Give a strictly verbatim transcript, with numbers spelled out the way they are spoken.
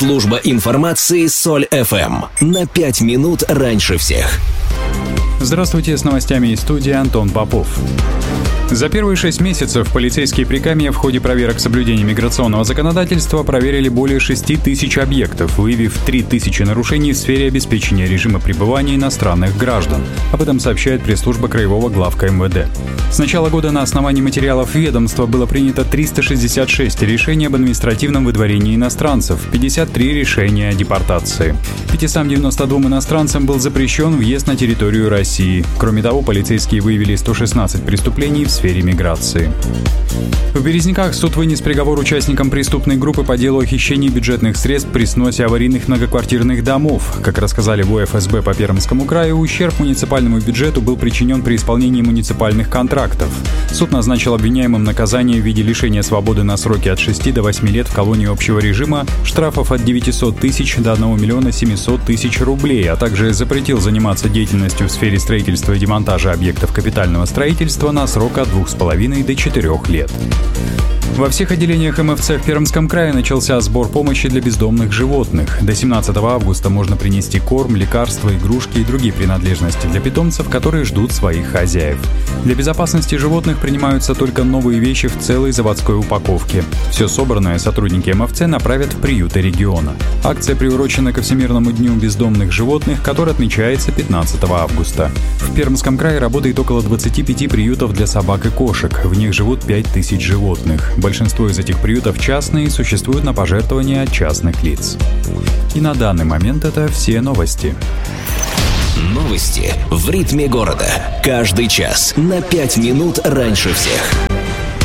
Служба информации Соль эф эм. На пять минут раньше всех. Здравствуйте, с новостями из студии Антон Попов. За первые шесть месяцев полицейские прикамья в ходе проверок соблюдения миграционного законодательства проверили более шести тысяч объектов, выявив три тысячи нарушений в сфере обеспечения режима пребывания иностранных граждан. Об этом сообщает пресс-служба Краевого главка эм вэ дэ. С начала года на основании материалов ведомства было принято триста шестьдесят шесть решений об административном выдворении иностранцев, пятьдесят три решения о депортации. пятьсот девяносто двум иностранцам был запрещен въезд на территорию России. Кроме того, полицейские выявили сто шестнадцать преступлений в сфере миграции. В Березниках суд вынес приговор участникам преступной группы по делу о хищении бюджетных средств при сносе аварийных многоквартирных домов. Как рассказали в о эф эс бэ по Пермскому краю, ущерб муниципальному бюджету был причинен при исполнении муниципальных контрактов. Суд назначил обвиняемым наказание в виде лишения свободы на сроки от шести до восьми лет в колонии общего режима, штрафов от девятисот тысяч до одного миллиона семисот тысяч рублей, а также запретил заниматься деятельностью в сфере строительства и демонтажа объектов капитального строительства на срок от двух с половиной до четырех лет. Во всех отделениях эм эф цэ в Пермском крае начался сбор помощи для бездомных животных. До семнадцатого августа можно принести корм, лекарства, игрушки и другие принадлежности для питомцев, которые ждут своих хозяев. Для безопасности животных принимаются только новые вещи в целой заводской упаковке. Все собранное сотрудники эм эф цэ направят в приюты региона. Акция приурочена ко Всемирному дню бездомных животных, который отмечается пятнадцатого августа. В Пермском крае работает около двадцати пяти приютов для собак и кошек. В них живут пять тысяч животных. Большинство из этих приютов частные и существуют на пожертвования от частных лиц. И на данный момент это все новости. Новости в ритме города. Каждый час на пять минут раньше всех.